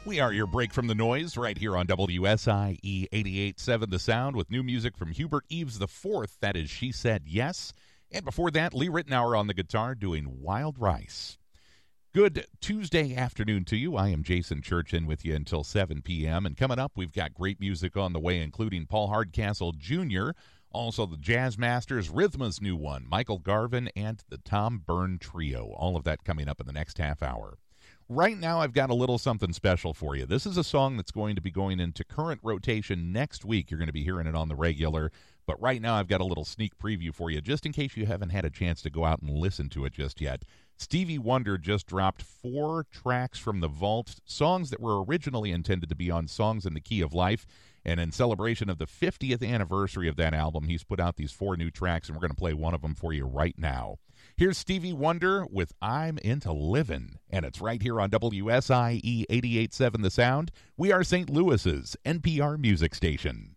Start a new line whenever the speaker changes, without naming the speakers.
We are your break from the noise right here on WSIE 88.7 The Sound with new music from Hubert Eves IV. That is She Said Yes. And before that, Lee Rittenauer on the guitar doing Wild Rice. Good Tuesday afternoon to you. I am Jason Church in with you until 7 p.m. And coming up, we've got great music on the way, including Paul Hardcastle Jr., also the Jazz Masters, Rhythma's new one, Michael Garvin, and the Tom Byrne Trio. All of that coming up in the next half hour. Right now, I've got a little something special for you. This is a song that's going to be going into current rotation next week. You're going to be hearing it on the regular. But right now, I've got a little sneak preview for you, just in case you haven't had a chance to go out and listen to it just yet. Stevie Wonder just dropped 4 tracks from the vault, songs that were originally intended to be on Songs in the Key of Life. And in celebration of the 50th anniversary of that album, he's put out these 4 new tracks, and we're going to play one of them for you right now. Here's Stevie Wonder with I'm Into Livin', and it's right here on WSIE 88.7 The Sound. We are St. Louis's NPR music station.